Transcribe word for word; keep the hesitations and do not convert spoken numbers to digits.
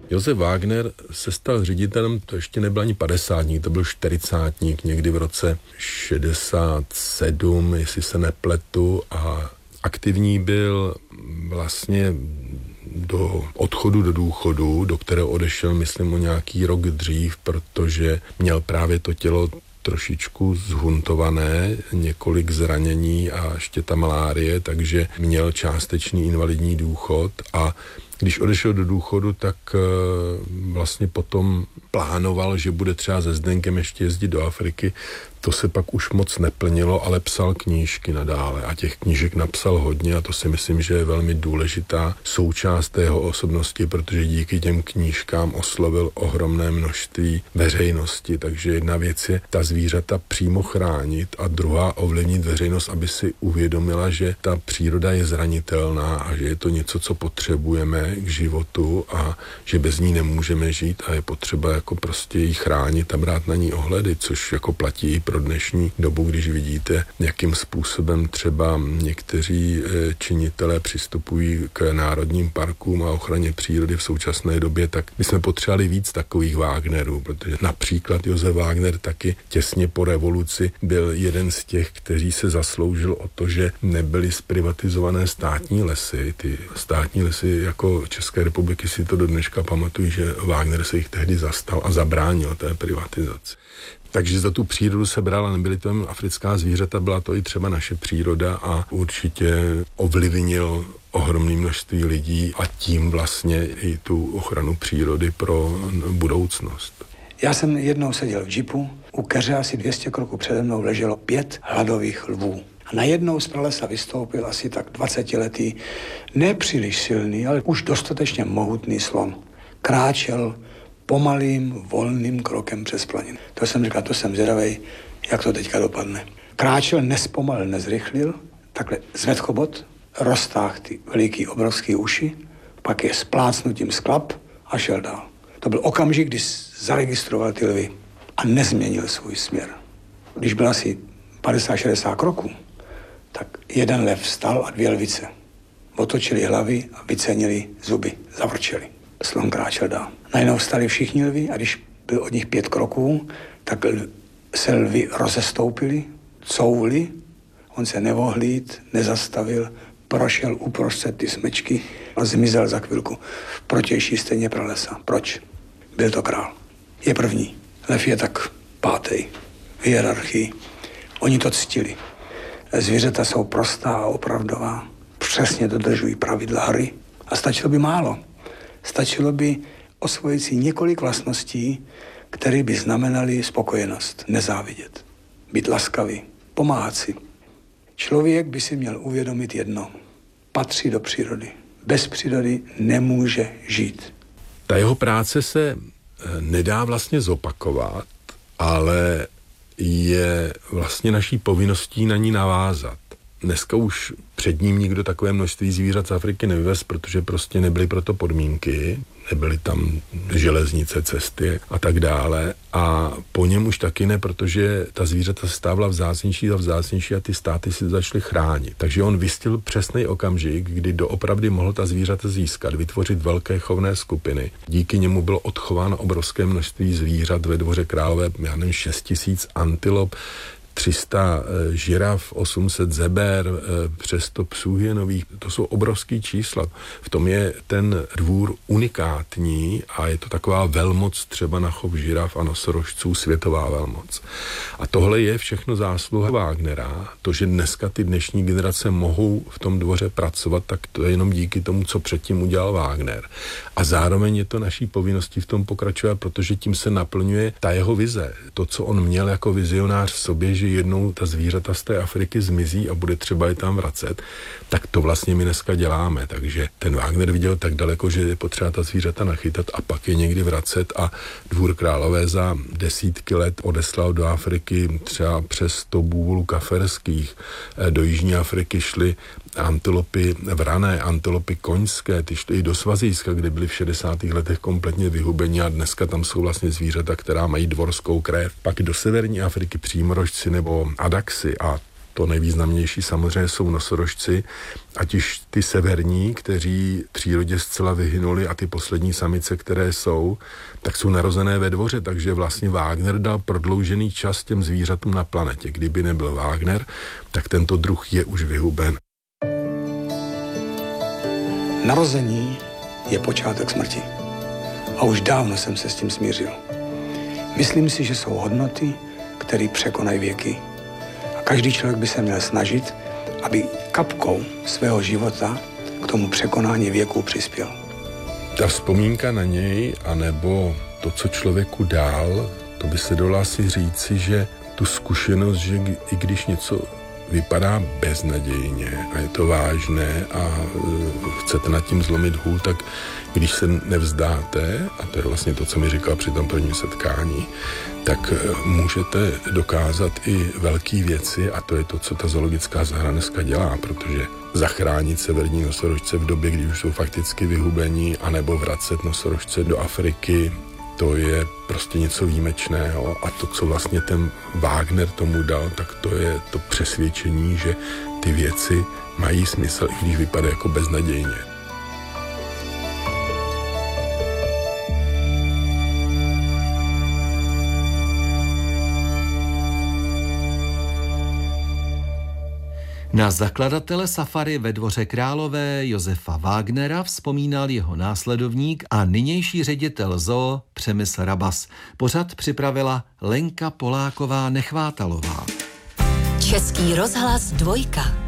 Josef Wagner se stal ředitelem, to ještě nebyl ani padesátník, to byl čtyřicátník, někdy v roce šedesát sedm, jestli se nepletu, a aktivní byl vlastně do odchodu do důchodu, do kterého odešel, myslím, o nějaký rok dřív, protože měl právě to tělo trošičku zhuntované, několik zranění a ještě ta malárie, takže měl částečný invalidní důchod, a když odešel do důchodu, tak vlastně potom plánoval, že bude třeba se Zdenkem ještě jezdit do Afriky. To se pak už moc neplnilo, ale psal knížky nadále a těch knížek napsal hodně, a to si myslím, že je velmi důležitá součást tého osobnosti, protože díky těm knížkám oslovil ohromné množství veřejnosti. Takže jedna věc je ta zvířata přímo chránit a druhá ovlivnit veřejnost, aby si uvědomila, že ta příroda je zranitelná a že je to něco, co potřebujeme k životu a že bez ní nemůžeme žít a je potřeba jako prostě ji chránit a brát na ní ohledy, což jako platí i pro dnešní dobu, když vidíte, jakým způsobem třeba někteří činitelé přistupují k národním parkům a ochraně přírody v současné době, tak my jsme potřebovali víc takových Wagnerů, protože například Josef Wagner taky těsně po revoluci byl jeden z těch, kteří se zasloužil o to, že nebyly zprivatizované státní lesy. Ty státní lesy jako České republiky si to do dneška pamatují, že Wagner se jich tehdy zastal a zabránil té privatizaci. Takže za tu přírodu se brala, nebyly to jen africká zvířata, byla to i třeba naše příroda a určitě ovlivnil ohromné množství lidí a tím vlastně i tu ochranu přírody pro budoucnost. Já jsem jednou seděl v džipu, u keře asi dvě stě kroků přede mnou leželo pět hladových lvů. A najednou z pralesa vystoupil asi tak dvacetiletý, nepříliš silný, ale už dostatečně mohutný slon. Kráčel pomalým, volným krokem přes planinu. To jsem říkal, to jsem zvědavej, jak to teďka dopadne. Kráčel, nespomalil, nezrychlil, takhle zvedl chobot, roztáhl ty veliký, obrovský uši, pak je splácnutím sklap a šel dál. To byl okamžik, kdy zaregistroval ty lvy a nezměnil svůj směr. Když byl asi padesát šedesát kroků, tak jeden lev vstal a dvě lvice. Otočili hlavy a vycenili zuby, zavrčeli. Slon kráčel dál. Najednou vstali všichni lvi a když byl od nich pět kroků, tak se lvy rozestoupili, couvli, on se nevohlíd, nezastavil, prošel uprostřed ty smečky a zmizel za chvilku v protější stěně pralesa. Proč? Byl to král. Je první. Lev je tak pátej v hierarchii. Oni to ctili. Zvířata jsou prostá a opravdová. Přesně dodržují pravidla hry. A stačilo by málo. Stačilo by osvojit si několik vlastností, které by znamenaly spokojenost, nezávidět, být laskavý, pomáhat si. Člověk by si měl uvědomit jedno. Patří do přírody. Bez přírody nemůže žít. Ta jeho práce se nedá vlastně zopakovat, ale je vlastně naší povinností na ní navázat. Dneska už před ním nikdo takové množství zvířat z Afriky nevyvez, protože prostě nebyly proto podmínky, nebyly tam železnice, cesty a tak dále. A po něm už taky ne, protože ta zvířata se stávala vzácnější a vzácnější a ty státy si začaly chránit. Takže on vystihl přesný okamžik, kdy doopravdy mohl ta zvířata získat, vytvořit velké chovné skupiny. Díky němu bylo odchováno obrovské množství zvířat ve Dvoře Králové, já nevím, šest tisíc antilop, tři sta žiraf, osm set zeber, přes sto psů hyenových. To jsou obrovský čísla. V tom je ten dvůr unikátní a je to taková velmoc třeba na chov žiraf a nosorožců, světová velmoc. A tohle je všechno zásluha Wagnera. To, že dneska ty dnešní generace mohou v tom dvoře pracovat, tak to je jenom díky tomu, co předtím udělal Wagner. A zároveň je to naší povinností v tom pokračovat, protože tím se naplňuje ta jeho vize. To, co on měl jako vizionář v sobě, že jednou ta zvířata z té Afriky zmizí a bude třeba je tam vracet, tak to vlastně my dneska děláme. Takže ten Wagner viděl tak daleko, že je potřeba ta zvířata nachytat a pak je někdy vracet a Dvůr Králové za desítky let odeslal do Afriky třeba přes sto bůvlů kaferských. Do Jižní Afriky šly antilopy vrané, antilopy koňské, ty šly i do Svazijska, kde byly v šedesátých letech kompletně vyhubeni a dneska tam jsou vlastně zvířata, která mají dvorskou krev. Pak do severní Afriky přímorožci nebo adaxy a to nejvýznamnější samozřejmě jsou nosorožci, ať už ty severní, kteří v přírodě zcela vyhynuli, a ty poslední samice, které jsou, tak jsou narozené ve dvoře, takže vlastně Wagner dal prodloužený čas těm zvířatům na planetě. Kdyby nebyl Wagner, tak tento druh je už vyhuben. Narození je počátek smrti. A už dávno jsem se s tím smířil. Myslím si, že jsou hodnoty, které překonají věky. A každý člověk by se měl snažit, aby kapkou svého života k tomu překonání věku přispěl. Ta vzpomínka na něj, anebo to, co člověku dál, to by se dalo asi říci, že tu zkušenost, že i když něco vypadá beznadějně a je to vážné a chcete nad tím zlomit hůl, tak když se nevzdáte, a to je vlastně to, co mi říkal při tom prvním setkání, tak můžete dokázat i velké věci, a to je to, co ta zoologická zahrada dneska dělá, protože zachránit severní nosorožce v době, kdy už jsou fakticky vyhubení, anebo vracet nosorožce do Afriky, to je prostě něco výjimečného, a to, co vlastně ten Wagner tomu dal, tak to je to přesvědčení, že ty věci mají smysl, i když vypadají jako beznadějně. Na zakladatele safari ve Dvoře Králové Josefa Wagnera vzpomínal jeho následovník a nynější ředitel zoo Přemysl Rabas. Pořad připravila Lenka Poláková Nechvátalová. Český rozhlas dvojka.